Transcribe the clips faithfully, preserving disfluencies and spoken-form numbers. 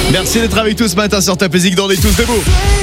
Merci d'être avec tous ce matin sur Top Music, dans les tous debout.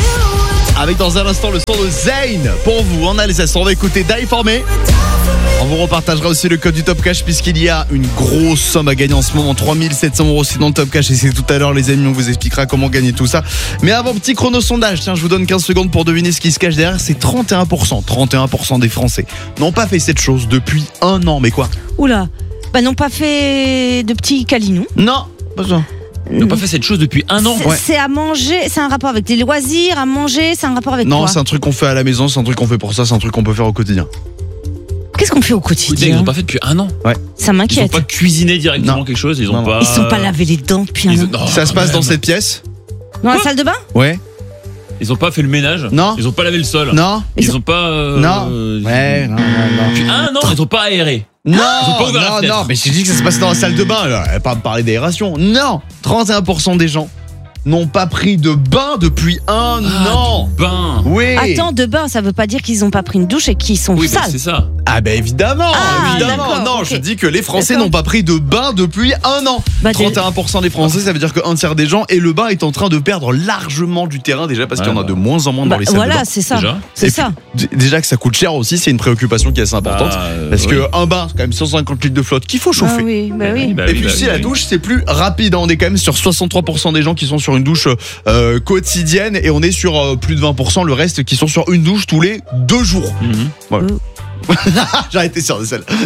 Avec dans un instant le son de Zayn pour vous en Alsace. On va écouter Die For Me. On vous repartagera aussi le code du Top Cash puisqu'il y a une grosse somme à gagner en ce moment, trois mille sept cents euros aussi dans le Top Cash, et c'est tout à l'heure les amis, on vous expliquera comment gagner tout ça. Mais avant, petit chrono sondage, tiens, je vous donne quinze secondes pour deviner ce qui se cache derrière. C'est trente et un pour cent, trente et un pour cent des Français n'ont pas fait cette chose depuis un an. Mais quoi? Oula, bah n'ont pas fait de petits câlinous. Non, pas ça. Ils n'ont pas fait cette chose depuis un an. C'est, Ouais. c'est à manger, c'est un rapport avec des loisirs, à manger, c'est un rapport avec Non, quoi? c'est un truc qu'on fait à la maison, c'est un truc qu'on fait pour ça, c'est un truc qu'on peut faire au quotidien. Qu'est-ce qu'on fait au Écoutez, ils quotidien? n'ont pas fait depuis un an. Ça Ils n'ont m'inquiète. pas cuisiné directement Non. quelque chose. Ils Non, ont non. pas. Ils sont pas lavé les dents depuis un Ils- an. non, Ça se passe quand dans même. cette pièce? Dans la Quoi salle de bain? Ouais. Ils ont pas fait le ménage. Non. Ils ont pas lavé le sol. Non. Ils ont pas. euh, Non. euh, Ouais, non, non, non. Depuis un an, ils ont pas aéré. Non, pas ouvert la non, fenêtre. non, mais j'ai dit que ça se passe dans la salle de bain, alors, elle va pas me parler d'aération. Non, trente et un pour cent des gens n'ont pas pris de bain depuis un an. Ben. Oui. Attends, de bain, ça veut pas dire qu'ils ont pas pris une douche et qu'ils sont Oui, bah, sales. c'est ça. Ah ben évidemment, Ah, évidemment. d'accord, Non, ok. je dis que les Français D'accord. n'ont pas pris de bain depuis un an. Bah, des- trente et un pour cent des Français, ça veut dire qu'un tiers des gens, et le bain est en train de perdre largement du terrain déjà parce Ouais, qu'il y en a bah. de moins en moins dans Bah, les salles de voilà, bain. c'est ça. Déjà. C'est Et ça. D- Déjà que ça coûte cher aussi, c'est une préoccupation qui est assez importante. Bah, euh, parce oui. que un bain, c'est quand même cent cinquante litres de flotte qu'il faut Ah chauffer. oui, bah oui. Bah Et oui, puis bah si oui, la oui. douche c'est plus rapide, hein. On est quand même sur soixante-trois pour cent des gens qui sont sur une douche euh, quotidienne, et on est sur euh, plus de vingt pour cent le reste qui sont sur une douche tous les deux jours. Mhm. J'ai arrêté sur des selles.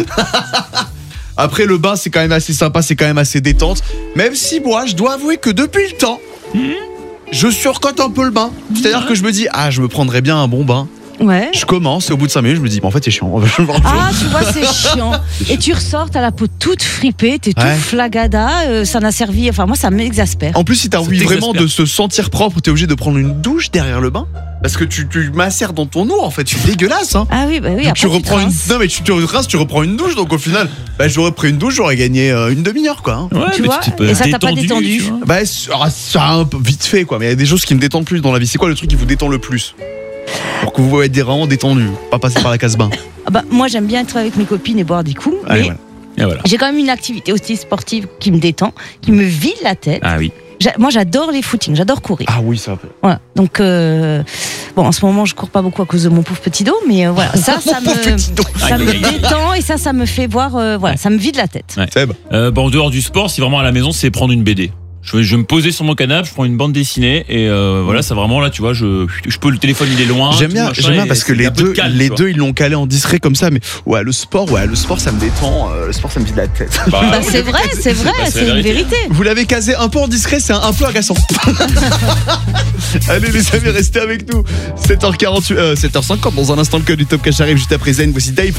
Après le bain c'est quand même assez sympa, c'est quand même assez détente. Même si moi je dois avouer que depuis le temps, je surcote un peu le bain. C'est-à-dire que je me dis ah je me prendrais bien un bon bain. Ouais. Je commence et au bout de cinq minutes je me dis bon, en fait c'est chiant. Ah, tu vois, c'est chiant. Et tu ressors, t'as la peau toute fripée, t'es Ouais. tout flagada, euh, ça n'a servi. Enfin, moi, ça m'exaspère. En plus, si t'as Ça envie vraiment t'exaspère. de se sentir propre, t'es obligé de prendre une douche derrière le bain. Parce que tu, tu macères dans ton eau, en fait, tu es dégueulasse. Hein. Ah oui, bah oui, Donc, après, tu reprends te une. rinces. Non, mais tu te rinces, tu reprends une douche. Donc au final, bah, j'aurais pris une douche, j'aurais gagné euh, une demi-heure, quoi. Hein. Ouais, Tu mais vois, t'es pas et ça t'a pas détendu. tu vois. Bah, ça ça a un peu vite fait, quoi. Mais il y a des choses qui me détendent plus dans la vie. C'est quoi le truc qui vous détend le plus? Pour que vous vous êtes vraiment détendu, pas passer par la case bain. Ah bah, moi, j'aime bien être avec mes copines et boire des coups. Allez, mais voilà. Et voilà. j'ai quand même une activité aussi sportive qui me détend, qui me vide la tête. Ah oui. J'a- Moi, j'adore les footings, j'adore courir. Ah oui, ça. Voilà. Donc, euh, bon, en ce moment, je cours pas beaucoup à cause de mon pauvre petit dos, mais euh, voilà, ça, ça Mon me, petit dos. ça me détend et ça, ça me fait voir, euh, voilà, ça me vide la tête. Ouais. Seb. Euh, bon, en dehors du sport, si vraiment à la maison, c'est prendre une B D. Je vais, je vais me poser sur mon canapé, je prends une bande dessinée et euh, voilà, c'est vraiment là, tu vois, je, je peux le téléphone, il est loin. J'aime tout, bien, machin, j'aime bien et parce que c'est- il y les a un peu de deux, calme, les tu vois. deux, ils l'ont calé en discret comme ça. Mais ouais, le sport, ouais, le sport, ça me détend. euh, le sport, ça me vide la tête. Bah, Bah, oui, c'est vrai, c'est vrai, Bah, c'est c'est la une vérité. vérité. Vous l'avez casé un peu en discret, c'est un, un peu agaçant. Allez les amis, restez avec nous. sept heures quarante-huit, euh, sept heures cinquante. Dans un instant, le code du Top Cash arrive juste après Zen. Voici Dave.